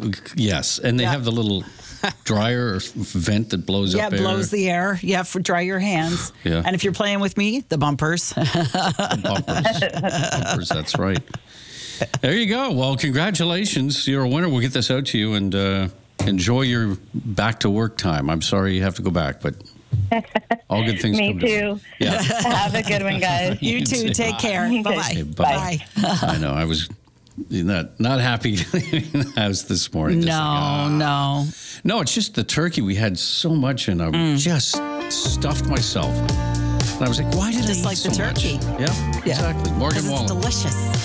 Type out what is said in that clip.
Yes, and they have the little dryer or vent that blows Yeah, up it air. blows the air. Yeah, for dry your hands. Yeah. And if you're playing with me, the bumpers. Bumpers, that's right. There you go. Well, congratulations. You're a winner. We'll get this out to you and enjoy your back to work time. I'm sorry you have to go back, but all good things Me come too. Yeah. Have a good one, guys. You too. Take care. Bye-bye. Okay, bye. I know. I was not happy leaving the house this morning. Just No. No, it's just the turkey. We had so much, and I just stuffed myself. And I was like, why did I Just eat like the so much? turkey. Yeah, exactly. Morgan Because it's Wallen. delicious.